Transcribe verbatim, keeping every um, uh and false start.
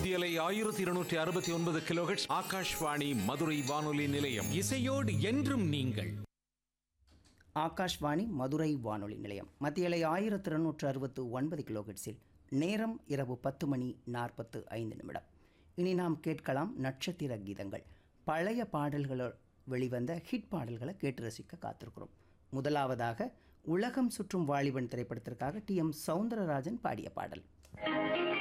மத்தியலை ஆயிரத்தி இருநூற்றி அறுபத்தி ஒன்பது கிலோஹெர்ட்ஸ் ஆகாஷ்வாணி மதுரை வானொலி நிலையம். இசையோடு என்றும் நீங்கள். ஆகாஷ்வாணி மதுரை வானொலி நிலையம். மத்தியலை ஆயிரத்தி இருநூற்று அறுபத்து ஒன்பது கிலோஹெர்ட்ஸில் நேரம் இரவு பத்து மணி நாற்பத்து ஐந்து நிமிடம். இனி நாம் கேட்கலாம் நட்சத்திர கீதங்கள். பழைய பாடல்களோடு வெளிவந்த ஹிட் பாடல்களை கேட்டு ரசிக்க காத்திருக்கிறோம். முதலாவதாக உலகம் சுற்றும் வாலிபன் திரைப்படத்திற்காக டி எம் சௌந்தரராஜன் பாடிய பாடல்.